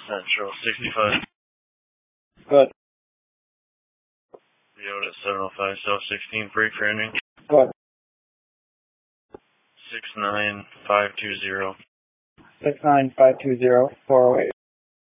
Central 65. Good. Yoda 705 South 16 break landing. Good. 69520. 69520, 408.